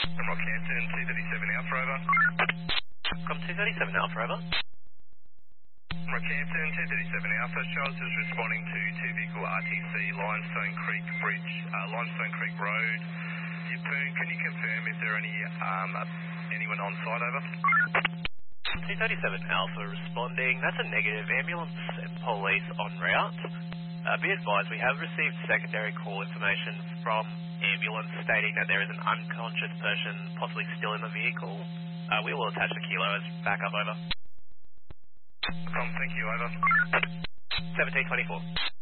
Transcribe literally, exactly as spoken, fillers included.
From Rockhampton, two thirty-seven Alpha, over. From two thirty-seven Alpha, over. Rockhampton, two thirty-seven Alpha, Charles is responding to two vehicle R T C, Limestone Creek Bridge, uh, Limestone Creek Road. Yeppoon, can you confirm if there are any, um, anyone on site, over? two thirty-seven Alpha responding. That's a negative. Ambulance and police en route. Uh, be advised, we have received secondary call information from ambulance stating that there is an unconscious person possibly still in the vehicle. Uh, we will attach the kilo as backup, over. Tom, thank you, over. seventeen twenty-four.